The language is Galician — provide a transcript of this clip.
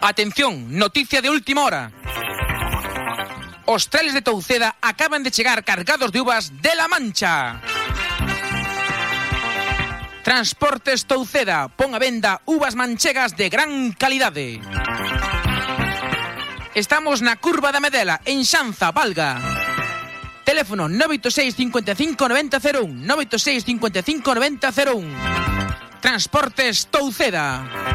Atención, noticia de última hora. Os trailers de Touceda acaban de chegar cargados de uvas de La Mancha. Transportes Touceda pon a venda uvas manchegas de gran calidade. Estamos na Curva da Medela, en Xanza, Valga. Teléfono 986 55 90 01, 986 55 90 01. Transportes Touceda.